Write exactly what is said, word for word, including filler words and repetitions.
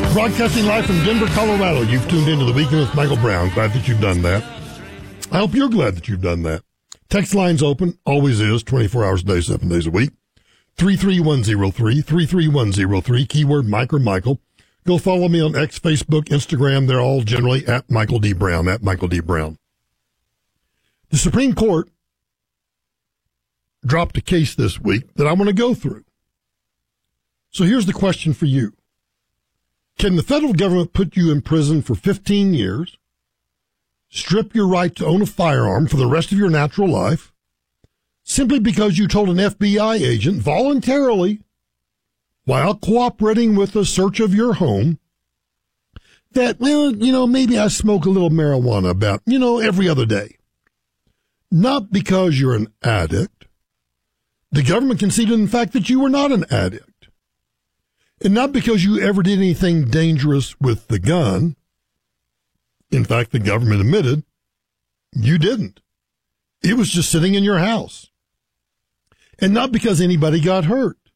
Broadcasting live from Denver, Colorado. You've tuned into The Weekend with Michael Brown. Glad that you've done that. I hope you're glad that you've done that. Text line's open, always is, twenty-four hours a day, seven days a week. three three one zero three, three three one zero three, keyword Mike or Michael. Go follow me on X, Facebook, Instagram. They're all generally at Michael D. Brown, at Michael D. Brown. The Supreme Court dropped a case this week that I want to go through. So here's the question for you. Can the federal government put you in prison for fifteen years, strip your right to own a firearm for the rest of your natural life, simply because you told an F B I agent voluntarily, while cooperating with the search of your home, that, well, you know, maybe I smoke a little marijuana about, you know, every other day? Not because you're an addict. The government conceded, in fact, that you were not an addict. And not because you ever did anything dangerous with the gun. In fact, the government admitted you didn't. It was just sitting in your house. And not because anybody got hurt.